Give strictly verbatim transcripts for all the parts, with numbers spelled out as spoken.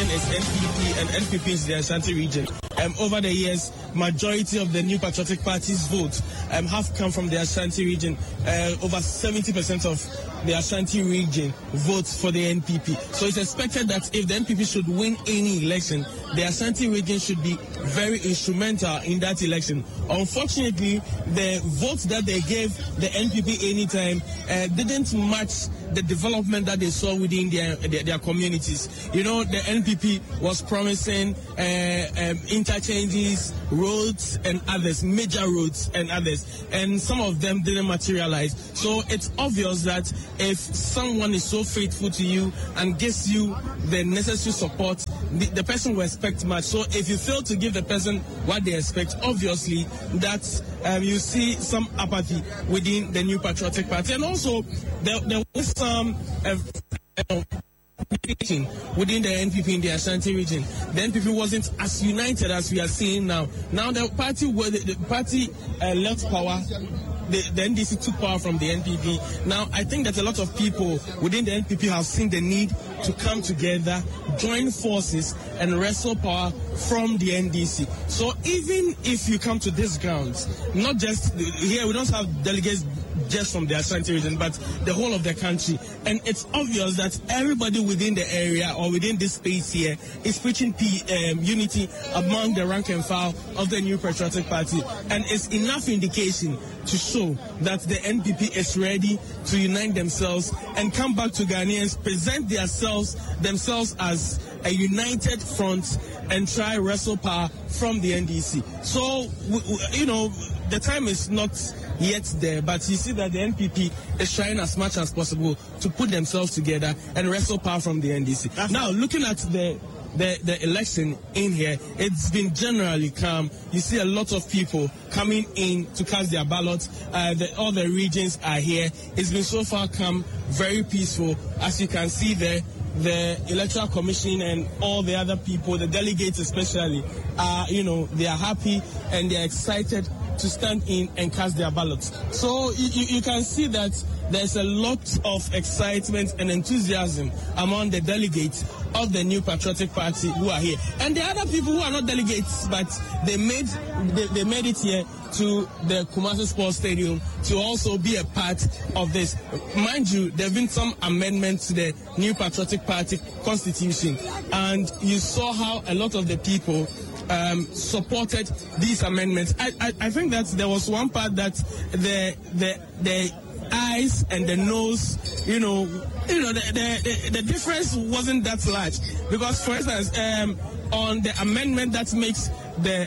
region is N P P, and N P P is the Ashanti region. Um, over the years, majority of the New Patriotic Party's votes um, have come from the Ashanti region. Uh, over seventy percent of the Ashanti region votes for the N P P. So it's expected that if the N P P should win any election, the Ashanti region should be very instrumental in that election. Unfortunately, the votes that they gave the N P P anytime uh, didn't match the development that they saw within their, their, their communities. You know, the N P P was promising uh, um, interchanges, roads and others, major roads and others, and some of them didn't materialize. So it's obvious that if someone is so faithful to you and gives you the necessary support, the, the person will expect much. So if you fail to give the person what they expect, obviously that um, you see some apathy within the New Patriotic Party. And also there, there was some uh, uh, within the N P P in the Ashanti region. The N P P wasn't as united as we are seeing now. Now the party, the, the party uh, left power. The, the N D C took power from the N P P. Now, I think that a lot of people within the N P P have seen the need to come together, join forces, and wrestle power from the N D C. So even if you come to these grounds, not just here, we don't have delegates just from the Ashanti region, but the whole of the country. And it's obvious that everybody within the area or within this space here is preaching P, um, unity among the rank and file of the New Patriotic Party. And it's enough indication to show that the N P P is ready to unite themselves and come back to Ghanaians, present themselves themselves as a united front and try wrestle power from the N D C. So, you know, the time is not yet there, but you see that the N P P is trying as much as possible to put themselves together and wrestle power from the N D C. That's now, looking at the The, the election in here, it's been generally calm. You see a lot of people coming in to cast their ballots. Uh, the, all the regions are here. It's been so far calm, very peaceful. As you can see there, the Electoral Commission and all the other people, the delegates especially, are, you know, they are happy and they are excited to stand in and cast their ballots. So you, you can see that there's a lot of excitement and enthusiasm among the delegates of the New Patriotic Party who are here. And the other people who are not delegates, but they made they, they made it here to the Kumasi Sports Stadium to also be a part of this. Mind you, there have been some amendments to the New Patriotic Party constitution, and you saw how a lot of the people Um, supported these amendments. I, I, I think that there was one part that the the the eyes and the nose, you know, you know, the the, the, the difference wasn't that large. Because, for instance, um, on the amendment that makes the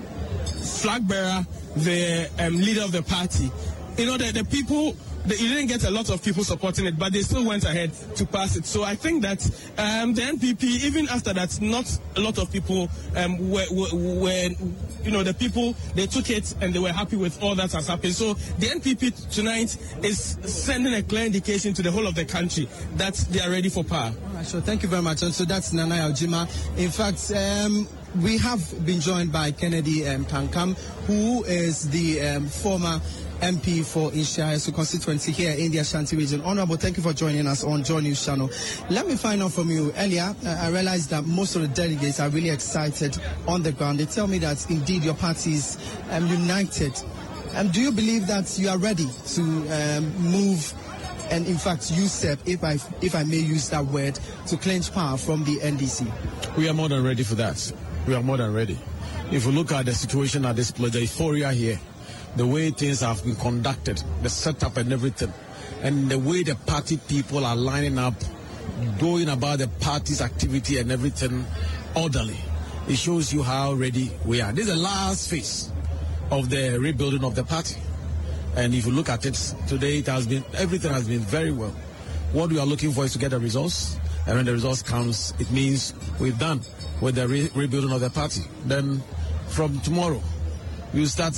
flag bearer the um, leader of the party, you know, the, the people, the, you didn't get a lot of people supporting it, but they still went ahead to pass it. So I think that um, the N P P, even after that, not a lot of people um, were, were, were, you know, the people, they took it and they were happy with all that has happened. So the N P P tonight is sending a clear indication to the whole of the country that they are ready for power. All right, so thank you very much. And so that's Nana Aljima. In fact, um, we have been joined by Kennedy um, Tankam, who is the um, former M P for Inshaesu constituency here in the Ashanti region. Honorable, thank you for joining us on Joy News Channel. Let me find out from you. Earlier, uh, I realized that most of the delegates are really excited on the ground. They tell me that indeed your party is um, united. Um, do you believe that you are ready to um, move and, in fact, usurp, if I if I may use that word, to clinch power from the N D C? We are more than ready for that. We are more than ready. If we look at the situation at this place, the euphoria here, the way things have been conducted, the setup and everything, and the way the party people are lining up, going about the party's activity and everything orderly, it shows you how ready we are. This is the last phase of the rebuilding of the party. And if you look at it today, it has been, everything has been very well. What we are looking for is to get the results. And when the results comes, it means we're done with the re- rebuilding of the party. Then from tomorrow, we'll start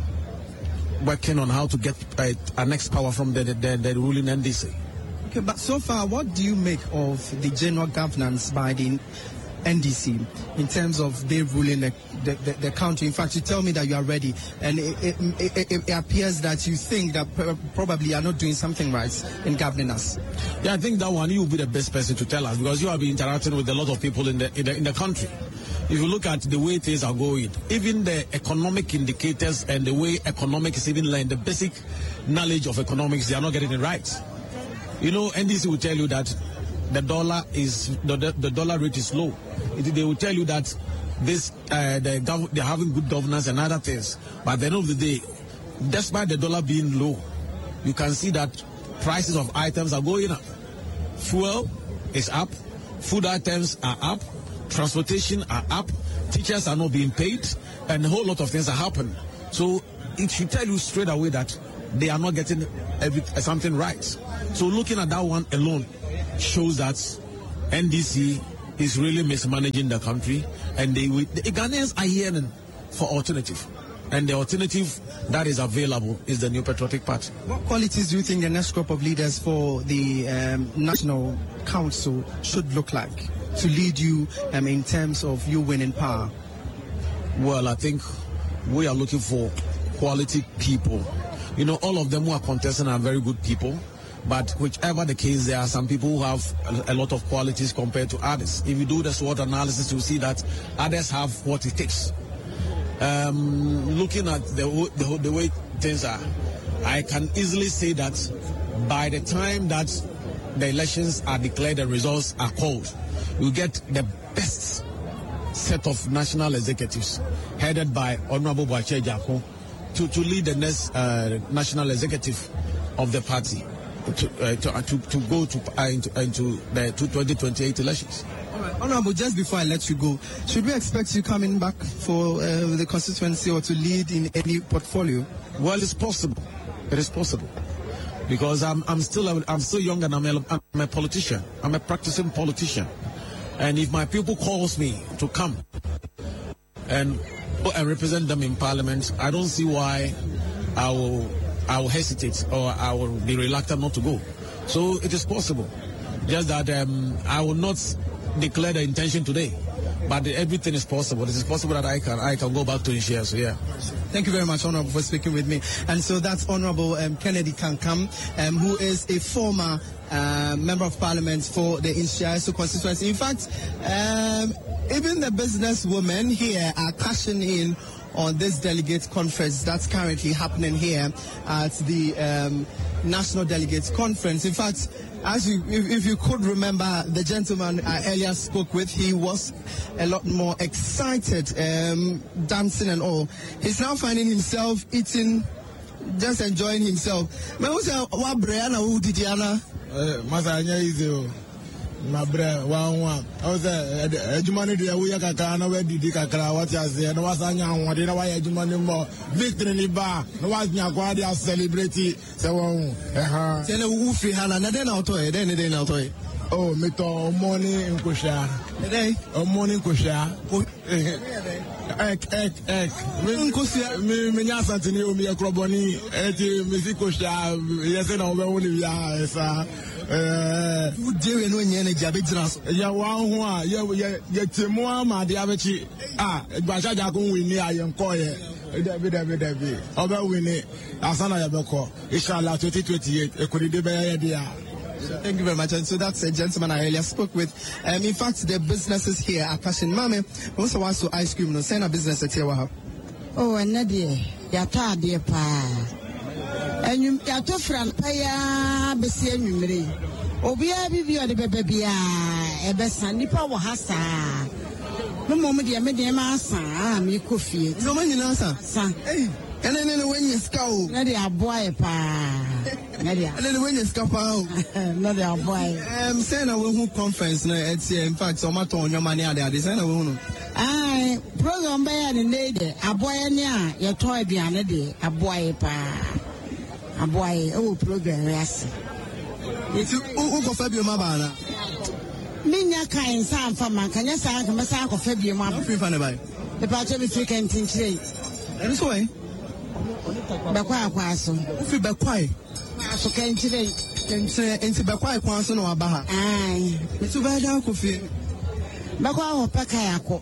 working on how to get uh, our next power from the, the, the ruling N D C. Okay, but so far, what do you make of the general governance by the N D C in terms of they ruling the, the, the, the country? In fact, you tell me that you are ready, and it, it, it, it appears that you think that probably you are not doing something right in governing us. Yeah, I think that one you will be the best person to tell us, because you have been interacting with a lot of people in the in the, in the country. If you look at the way things are going, even the economic indicators and the way economics even learn the basic knowledge of economics, they are not getting it right. You know, N D C will tell you that the dollar is the, the, the dollar rate is low. It, they will tell you that this uh, the gov- they're having good governance and other things. But at the end of the day, despite the dollar being low, you can see that prices of items are going up. Fuel is up, food items are up, transportation are up, teachers are not being paid, and a whole lot of things are happening. So it should tell you straight away that they are not getting every, uh, something right. So looking at that one alone shows that N D C is really mismanaging the country, and they the Ghanaians are yearning for alternative. And the alternative that is available is the New Patriotic Party. What qualities do you think the next crop of leaders for the um, National Council should look like to lead you um, in terms of you winning power? Well, I think we are looking for quality people. You know, all of them who are contesting are very good people, but whichever the case, there are some people who have a, a lot of qualities compared to others. If you do the SWOT analysis, you'll see that others have what it takes. Um, looking at the, the, the way things are, I can easily say that by the time that the elections are declared, the results are called, you get the best set of national executives headed by Honorable Boakye Jarko to, to lead the next uh, national executive of the party to, uh, to, uh, to, to go to, uh, into, into the twenty twenty-eight elections. All right. Honorable, just before I let you go, should we expect you coming back for uh, the constituency or to lead in any portfolio? Well, it's possible. It is possible. Because I'm, I'm still a, I'm still young and I'm a, I'm a politician. I'm a practicing politician. And if my people calls me to come and, and represent them in Parliament, I don't see why I will I will hesitate or I will be reluctant not to go. So it is possible. Just that um, I will not declare the intention today, but everything is possible. It is possible that I can I can go back to Nhyia. So yeah. Thank you very much, Honorable, for speaking with me. And so that's Honorable um, Kennedy Kankam, um, who is a former uh, member of Parliament for the Nhyia constituency. In fact, um, even the businesswomen here are cashing in on this delegate conference that's currently happening here at the um, National Delegates Conference. In fact, as you, if, if you could remember, the gentleman I earlier spoke with, he was a lot more excited, um, dancing and all. He's now finding himself eating, just enjoying himself. My brother, one one. I was a Jumani, the Uyaka, no, Didi Kakra, what I said, no was Anya, what did I Jumani more? Victory bar, no was Nyaguadia celebrity, so on. Then a woofy Hana, then I'll toy, then then I'll toy. Oh, Mito, morning in Kusha. Today, a morning Kusha. Ek, ek, ek. Minyasa to me, a croboni, eti, Missicosha, yes, and over only, yes, Uh, you know, yeah, one one, yeah, yeah, yeah, Timua, my diabetes. Ah, Bajaja go win near Iron Coy, David, David, David, over winning Asana Yaboko, Inshallah twenty twenty-eight, a could be idea. Thank you very much. And so that's a gentleman I earlier spoke with. Um, in fact, the businesses here are cashing. Mame, also wants to ice cream. No, send a business at Tiawa. Oh, and Nadia, Yata, dear pa. And you got to from Paya, Bessie, and you Obia, Bibia, the baby, a best Sandy Power Hassa. No moment, you made them answer. I'm your coffee. No man, you answer, son. Hey, and then when you scowl, Nadia, boy, pa. Nadia, and then when you scowl out, Nadia, boy. I'm saying a who conference, it's in fact, so much on your money. I design a woman. I program by the lady, a boy, and ya, your toy behind a day, a boy, pa. A boy, oh, program, yes. It's who go Fabio Mabana. Minya kind sound for man, can you say, I'm a sack of Fabio Mabana? Free fun about the part of the chicken today. And this way, Bakwa Quasso, free Bakwai. So can today, and say, and say Bakwai Quasso or Baha. Aye, it's a bad coffee. Bako awo paka yako.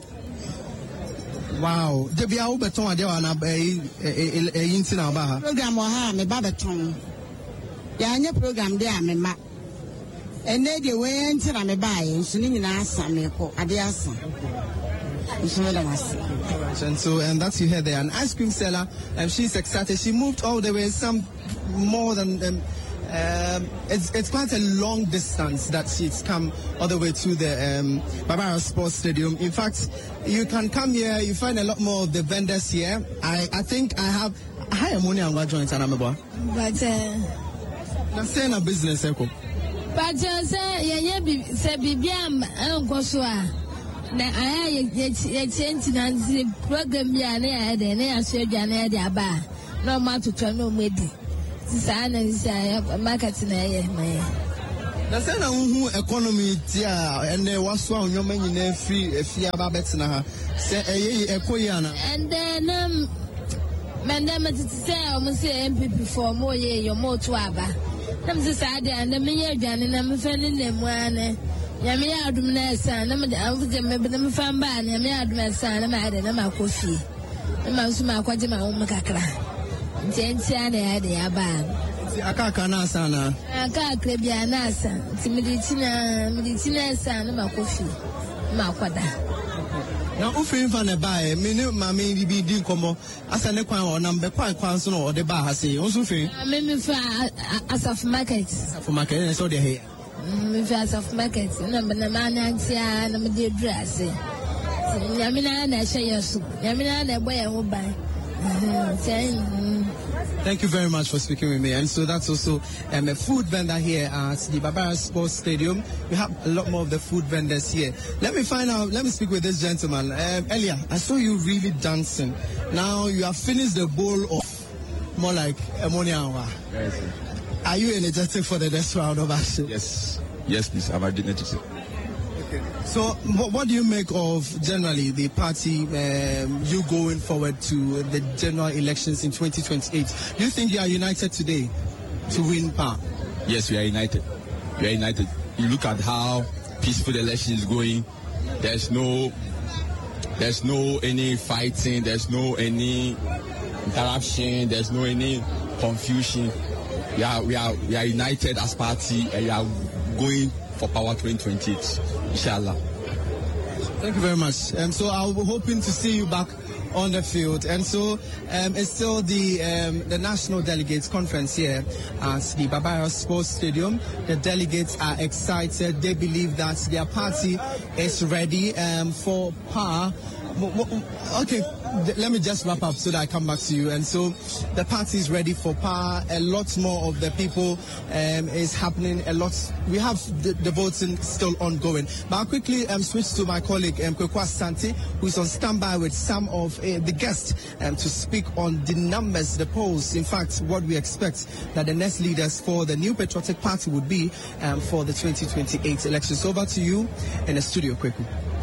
Wow. Debi awo beton ade wa na eh eh yinti na ba ha. Program wa ha me ba beton. Ya anya program de a me ma. Ene de we nti na me ba ye nso ni nyina asa me ko ade asa. And so, and that's you heard there, an ice cream seller, and she's excited. She moved all the way, some more than um, um, it's it's quite a long distance that she's come all the way to the um, Barbara Sports Stadium. In fact, you can come here, you find a lot more of the vendors here. I I think I have higher money on what joint and I'm about. But uh, I'm saying a business, Eko. But uh, say yeah yeah say bibiam anko so a na aya ye change na the program ya na ya de na ya so adwane de aba na ma tutwa na omedi sisa na sisa market na ye me na say na hu economy ti a ene waso a onyoma nyina free efia ba betina ha say eye ekoyi ana and then um manda matiti say o mo say M P P for mo ye yo mo to aba nam sisa de and me ye adwane na me fa ne nemu ane Yami adum na esa na me avuje me be me famba na yami adum esa na ma de na ma kofi na ma nso ma kwaje ma wo kakra ntenti ana ya de ya ba ti akaka na asa na akaka bia na asa ti me di tina me di tina esa na ma kofi ma kwada na ufin fa na ba e me ne ma me bi di nkomo asa ne kwan o na mbe kwan kwan so no o de ba ha se o so fin me me fa asaf market asaf market so de he me fa asaf market na me na ma na ntia na me de drase yami na na share so yami na na boy e wo ban. Thank you very much for speaking with me. And so that's also um, a food vendor here at the Barbara Sports Stadium. We have a lot more of the food vendors here. Let me find out, let me speak with this gentleman. Um, Elia, I saw you really dancing. Now you have finished the bowl of more like ammonia. Yes. Are you energetic for the next round of action? Yes. Yes, please. I'm energetic. Okay. So, what, what do you make of generally the party, um, you going forward to the general elections in twenty twenty-eight? Do you think you are united today to win power? Yes, we are united. We are united. You look at how peaceful the election is going. There's no, there's no any fighting. There's no any interruption. There's no any confusion. We are, we are, we are united as party, and we are going for power twenty twenty-eight, inshallah. Thank you very much. Um, so I'll be hoping to see you back on the field. And so um, it's still the um, the National Delegates Conference here at the Barbara Sports Stadium. The delegates are excited. They believe that their party is ready um, for power. Okay, let me just wrap up so that I come back to you. And so the party is ready for power. A lot more of the people um, is happening. A lot. We have the, the voting still ongoing. But I'll quickly um, switch to my colleague, um, Kwekwa Santi, who is on standby with some of uh, the guests um, to speak on the numbers, the polls. In fact, what we expect that the next leaders for the New Patriotic Party would be um, for the twenty twenty-eight elections. Over to you in the studio, quickly.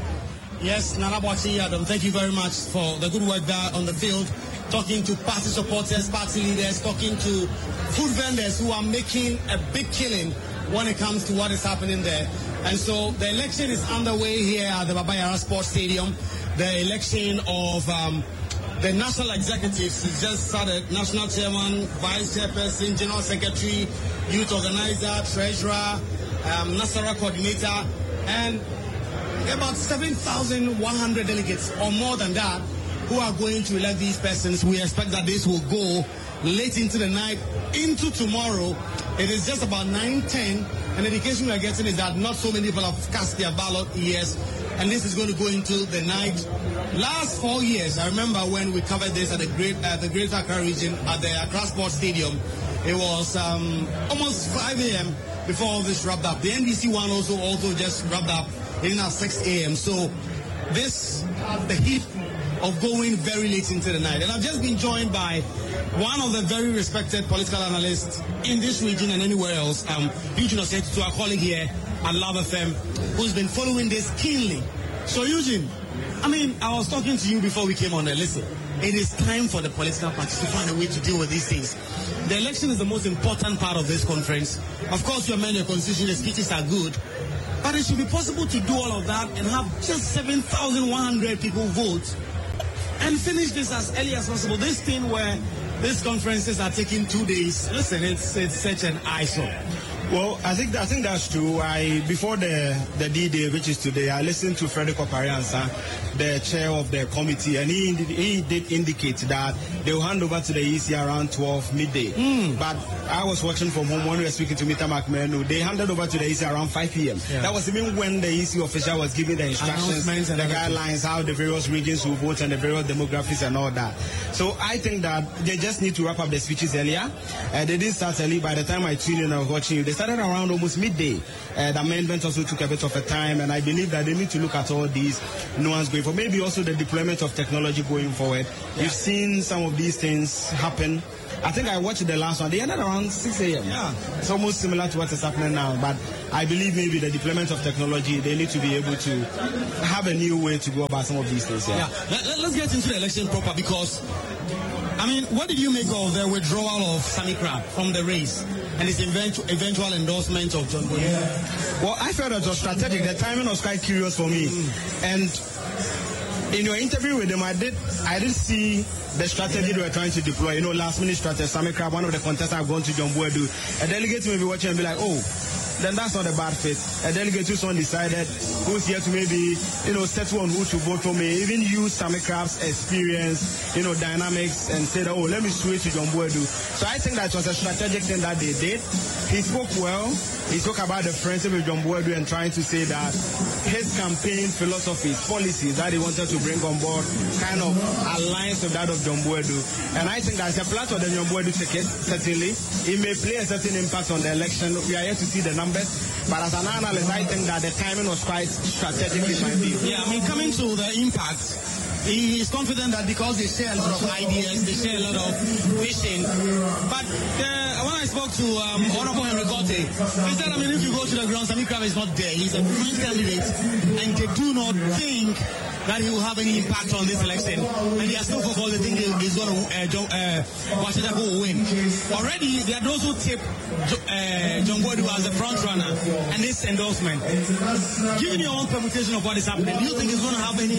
Yes, Nanabuachi Adam, thank you very much for the good work there on the field, talking to party supporters, party leaders, talking to food vendors who are making a big killing when it comes to what is happening there. And so the election is underway here at the Barbara Sports Stadium. The election of um, the national executives is just started. National chairman, vice chairperson, general secretary, youth organizer, treasurer, um, Nasara coordinator, and about seven thousand one hundred delegates or more than that who are going to elect these persons. We expect that this will go late into the night, into tomorrow. It is just about nine ten, and the indication we are getting is that not so many people have cast their ballot yes, and this is going to go into the night. Last four years, I remember when we covered this at the Great uh, the Greater Accra region at the Accra Sports Stadium. It was um, almost five a m before all this wrapped up. The N B C one also also just wrapped up in at six a m So this has the heat of going very late into the night. And I've just been joined by one of the very respected political analysts in this region and anywhere else, um, Eugene Osei, to our colleague here at Love F M, who's been following this keenly. So Eugene, I mean, I was talking to you before we came on there. Listen, it is time for the political parties to find a way to deal with these things. The election is the most important part of this conference. Of course, your men, your constitution, the speeches are good. But it should be possible to do all of that and have just seven thousand one hundred people vote and finish this as early as possible. This thing where these conferences are taking two days, listen, it's it's such an eyesore. Well, I think I think that's true. I before the the D-Day, which is today, I listened to Frederick Opariansa, the chair of the committee, and he he did indicate that they will hand over to the E C around twelve midday. Mm. But I was watching from home when we were speaking to Mister McMahon. They handed over to the E C around five p.m. Yeah. That was even when the E C official was giving the instructions, and the guidelines, how the various regions will vote and the various demographics and all that. So I think that they just need to wrap up the speeches earlier. Uh, they didn't start early. By the time I tuned in and was watching you, they started around almost midday. Uh, the amendment also took a bit of a time, and I believe that they need to look at all these nuances going forward. Maybe also the deployment of technology going forward. Yeah. You've seen some of these things happen. I think I watched the last one. They ended around six a.m. Yeah, it's almost similar to what is happening now. But I believe maybe the deployment of technology, they need to be able to have a new way to go about some of these things. Yeah. yeah. Let, let's get into the election proper, because I mean, what did you make of the withdrawal of Sammy Crab from the race and his eventual, eventual endorsement of John Boyd? Yeah. Well, I felt it was strategic. The timing was quite curious for me. Mm. And in your interview with him, I did I did see the strategy they were trying to deploy. You know, last minute strategy. Sammy Crab, one of the contestants, have gone to John Boyd. A delegate may be watching and be like, oh, then that's not a bad fit. A delegate who's undecided, who's here to maybe, you know, settle on who to vote for, may even use Sammy Crab's experience, you know, dynamics, and say that, oh, let me switch to John Boyd. So I think that was a strategic thing that they did. He spoke well. He spoke about the friendship with John Boyd and trying to say that his campaign philosophies, policies that he wanted to bring on board kind of aligns with that of John Boyd. And I think that's a plus for the John Boyd ticket, certainly. It may play a certain impact on the election. We are yet to see the numbers. But as an analyst, I think that the timing was quite strategic in my view. Yeah, I mean, coming to the impact, he is confident that because they share a lot of ideas, they share a lot of vision. But uh, when I spoke to um, Honorable Henry Gotte, he said, I mean, if you go to the ground, Sammy Crab is not there. He's a free candidate, and they do not think that he will have any impact on this election. And they are still focused. They think he's going to uh, John, uh, Washington will win. Already, they had also tipped uh, John Boyd as the front runner, and this endorsement. Given your own permutation of what is happening, do you think it's going to have any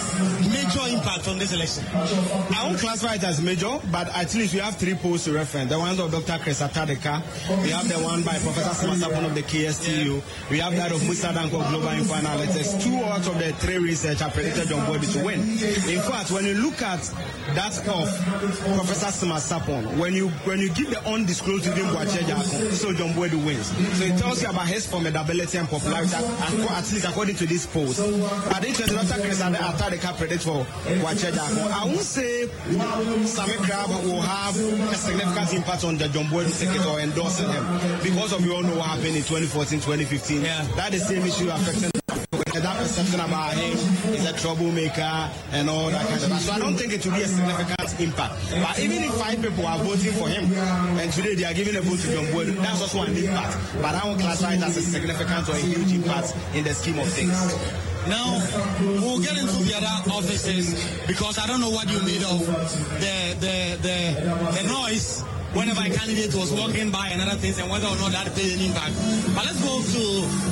major impact on this election? I won't classify it as major, but at least we have three polls to reference. The ones of Doctor Chris Atadeka, we have the one by Professor Simasapon of the K S T U, we have that of Musa Danko Global Info Analytics. Two out of the three research are predicted John Boyd to win. In fact, when you look at that of Professor Simasapon, when you when you give the undisclosed to him Boacheja, so John Boyd wins. So it tells you about his formidability and popularity, at least according to this poll. But if Doctor Chris Atadeka predicts for Boacheja, I won't say Sammy Crab will have a significant impact on the John Boyd ticket or endorsing him, because of you all know what happened in twenty fourteen, twenty fifteen. Yeah. That is the same issue affecting that perception about him. He's a troublemaker and all that kind of stuff. So I don't think it will be a significant impact. But even if five people are voting for him, and today they are giving a vote to John Boyd, that's also an impact. But I won't classify it as a significant or a huge impact in the scheme of things. Now, we'll get into the other offices, because I don't know what you made of the the the, the noise whenever a candidate was walking by and other things, and whether or not that played an impact. But let's go to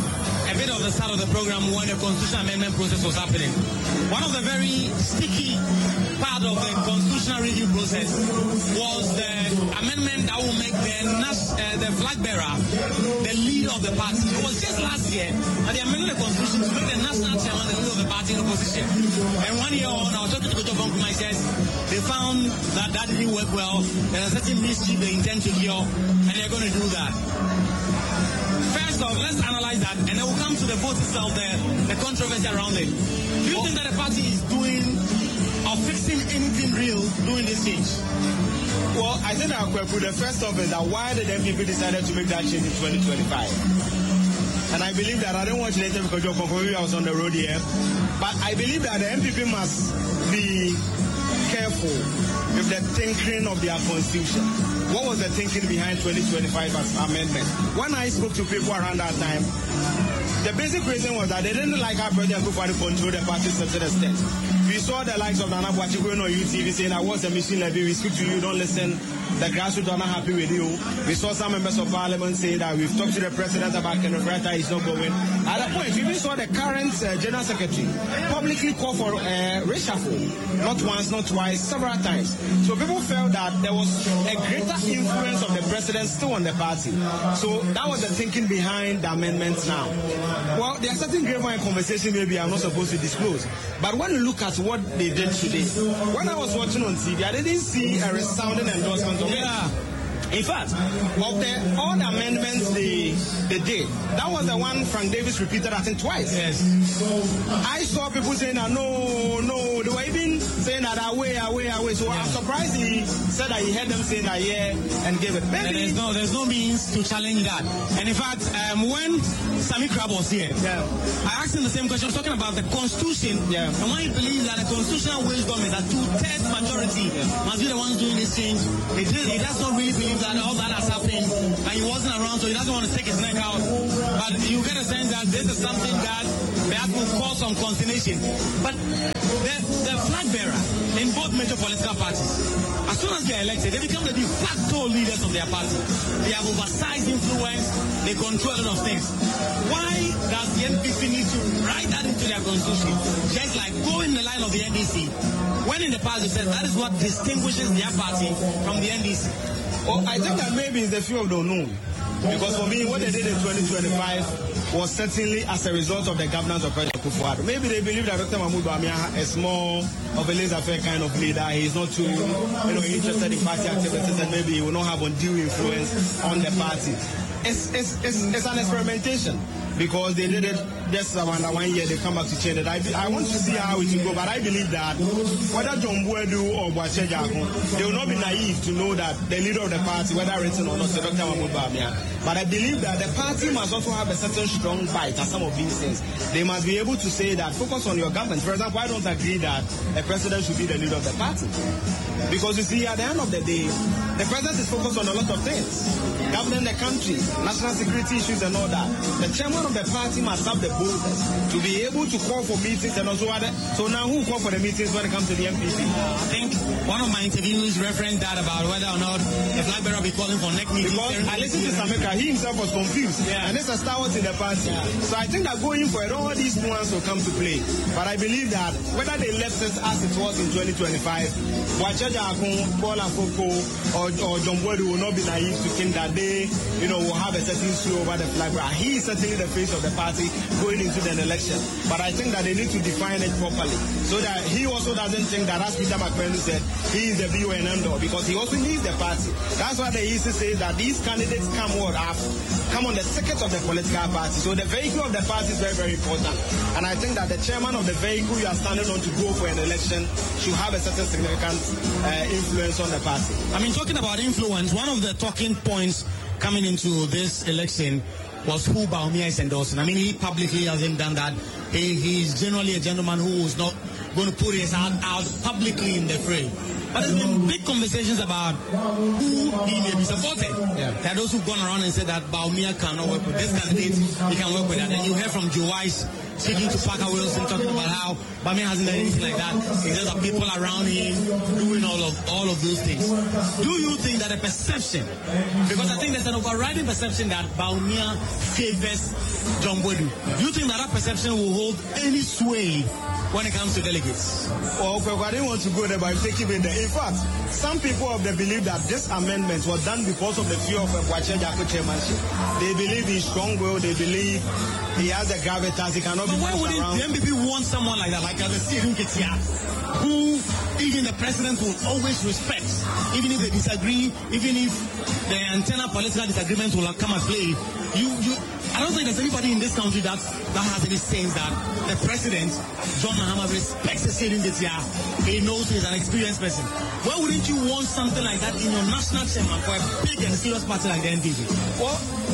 a bit of the start of the program when the constitutional amendment process was happening. One of the very sticky part of the constitutional review process was the amendment that will make the, uh, the flag bearer the leader of the party. It was just last year that they amended the constitution to make the national chairman the leader of the party in opposition. And one year on, I was talking to Kojo Bonkum, I said, they found that that didn't work well. There's a certain mischief they intend to cure, and they're going to do that. First off, let's analyze that, and then we'll come to the vote itself, the, the controversy around it. Do you think that the party is doing or fixing anything real during this change? Well, I think that the first off is that why did M P P decided to make that change in twenty twenty-five? And I believe that, I don't watch later because I was on the road here, but I believe that the M P P must be careful with the tinkering of their constitution. What was the thinking behind twenty twenty-five as amendment? When I spoke to people around that time, the basic reason was that they didn't like how President Akufo-Addo controlled the party to a certain extent. We we saw the likes of Nana Boakye going on U T V saying, I was a mission levy, we speak to you, don't listen. The grassroots are not happy with you. We saw some members of parliament saying that we've talked to the president about Kenneth Rata, he's not going. At that point, we even saw the current uh, general secretary publicly call for uh, reshuffle. Not once, not twice, several times. So people felt that there was a greater influence of the president still on the party. So that was the thinking behind the amendments now. Well, there are certain grapevine conversations maybe I'm not supposed to disclose. But when you look at what they did today, when I was watching on T V, I didn't see a resounding endorsement of yeah. it. In fact, of the all the amendments they they did, that was the one Frank Davis repeated I think twice. Yes. I saw people saying that no, no, they were even saying that away, away, away. So yeah. I'm surprised he said that he heard them saying that yeah and gave it. Maybe there's no there's no means to challenge that. And in fact, um, when Sammy Crab was here, yeah. I asked him the same question. I was talking about the constitution, yeah. and when he believes that the constitutional wisdom is that two-thirds majority yeah. must be the ones doing this change. He, did, he does not really believe that all that has happened, and he wasn't around, so he doesn't want to stick his neck out. But you get a sense that this is something that that will cause some consternation. But the, the flag bearer in both major political parties, as soon as they are elected, they become the de facto leaders of their party. They have oversized influence, they control a lot of things. Why does the N P P need to write that into their constitution? Just like go in the line of the N D C, when in the past they said that is what distinguishes their party from the N D C. Well, I think that maybe it's the fear of the unknown. Because for me, what they did in twenty twenty-five was certainly as a result of the governance of President Akufo-Addo. Maybe they believe that Doctor Mahmoud Bawumia is more of a laissez-faire kind of leader. He is not too, you know, interested in party activities, and maybe he will not have undue influence on the party. It's, it's, it's, it's an experimentation. Because they did it just around one year, they come back to change it. I, I want to see how it will go, but I believe that whether John Boadu or Boakye Jackson, they will not be naive to know that the leader of the party, whether written or not, is Doctor Mahmoud Bawumia. But I believe that the party must also have a certain strong bite at some of these things. They must be able to say that, focus on your government. For example, I don't agree that a president should be the leader of the party. Because you see, at the end of the day, the president is focused on a lot of things. Governing the country, national security issues and all that. The chairman of the party must have the boldness to be able to call for meetings and also other. So now who call for the meetings when it comes to the M P P? I think one of my interviews referenced that about whether or not the flag bearer will be calling for neck meetings. Because I listened to Sameka, he himself was confused. Yeah. And it's a stalwart in the party. Yeah. So I think that going for it, all these nuances will come to play. But I believe that whether they left it as it was in twenty twenty-five, Boakye Jackson, Paul Afoko, or, or John Boadu will not be naive to think that they, you know, will have a certain sway over the flag bearer. He is certainly the face of the party going into the election. But I think that they need to define it properly so that he also doesn't think that, as Peter McMahon said, he is the be all and end all, because he also needs the party. That's why they used to say that these candidates come what have come on the ticket of the political party. So the vehicle of the party is very, very important. And I think that the chairman of the vehicle you are standing on to go for an election should have a certain significant uh, influence on the party. I mean, talking about influence, one of the talking points coming into this election was who Bawumia is endorsing. I mean, he publicly hasn't done that. He, he's generally a gentleman who is not going to put his hand out publicly in the fray. But there's been big conversations about who he may be supporting. Yeah. There are those who've gone around and said that Bawumia cannot work with this candidate, he can work with that. And you hear from Joe Wise speaking to Parker Wilson, talking about how Bawumia hasn't done anything like that. It's just that people around him doing all of all of those things. Do you think that a perception, because I think there's an overriding perception that Bawumia favors John Boadu, do you think that that perception will hold any sway when it comes to delegates? Well, I didn't want to go there, but I'm taking it there. In fact, some people have the belief that this amendment was done because of the fear of a Boakye Jackson chairmanship. They believe he's strong will, they believe he has the gravitas, he cannot but be why wouldn't around. the M P P want someone like that, like Alesi Nketia, who even the president will always respect, even if they disagree, even if the internal political disagreements will come and play? You, you, I don't think there's anybody in this country that, that has any sense that the president, John Mahama, respects Alesi Nketia. He knows he's an experienced person. Why wouldn't you want something like that in your national chairman for a big and serious party like the N P P? Well,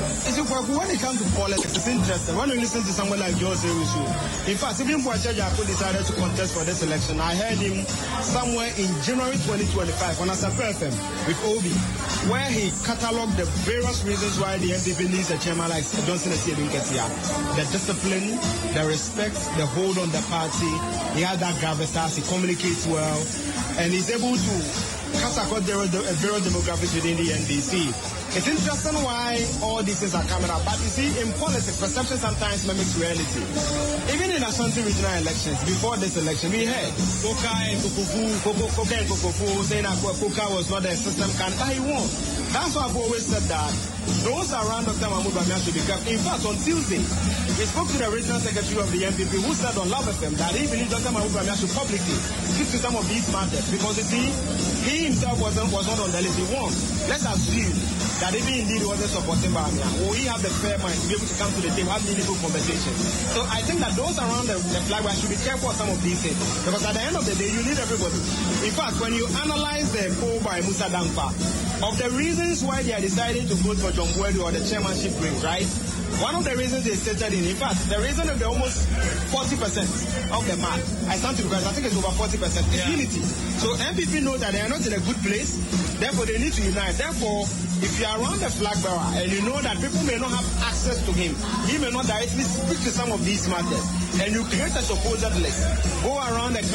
when it comes to politics, it's interesting. When you listen to someone like Jose Rusu, in fact, even Boakye Jackson decided to contest for this election, I heard him somewhere in January twenty twenty-five on Asafa F M with Obi, where he catalogued the various reasons why the N P P needs a chairman like Johnson the discipline, the respect, the hold on the party. He has that gravitas, he communicates well, and he's able to cast across various demographics within the N D C. It's interesting why all these things are coming up, but you see, in politics, perception sometimes mimics reality. Even in Ashanti regional elections, before this election, we heard Koka and Kokofu, Koka and Kokofu saying that Koka was not a system candidate, but he won. That's why I've always said that those around Doctor Mahmoud Bawumia should be careful. In fact, on Tuesday, we spoke to the regional secretary of the N P P who said on Love F M that he believes Doctor Mahmoud Bawumia should publicly speak to some of these matters because you see, he himself wasn't, was not on the list. He won. Let's assume that if he indeed wasn't supporting Bawumia, will he have the fair mind to be able to come to the table, have meaningful conversations? So I think that those around the, the flag should be careful of some of these things because at the end of the day, you need everybody. In fact, when you analyze the poll by Musa Dankwa, of the reasons why they are deciding to vote for John Boadu or the chairmanship race, right? One of the reasons they stated in, in fact, the reason of the almost forty percent of the mark, I stand to because I think it's over forty percent, is yeah. unity. So N P P know that they are not in a good place, therefore they need to unite. Therefore, if you are around the flag bearer and you know that people may not have access to him, he may not directly speak to some of these matters, and you create a supposed list, go around the